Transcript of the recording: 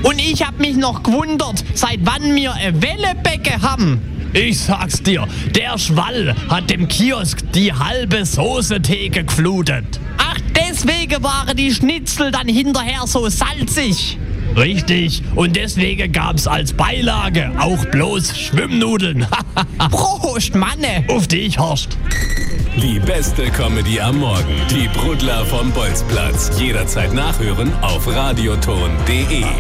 Und ich hab mich noch gewundert, seit wann wir eine Wellebecke haben. Ich sag's dir, der Schwall hat dem Kiosk die halbe Soßetheke geflutet. Ach, deswegen waren die Schnitzel dann hinterher so salzig. Richtig, und deswegen gab's als Beilage auch bloß Schwimmnudeln. Prost, Manne! Auf dich, Horst. Die beste Comedy am Morgen. Die Brudler vom Bolzplatz. Jederzeit nachhören auf radioton.de.